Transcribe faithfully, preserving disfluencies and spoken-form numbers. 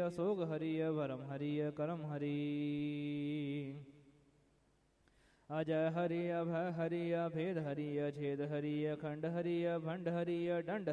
सोग हरिय भरम हरिय करम हरि। अजय हरिय भय हरिय भेद हरिय छेद हरिय खंड हरिय भंड हरिय दंड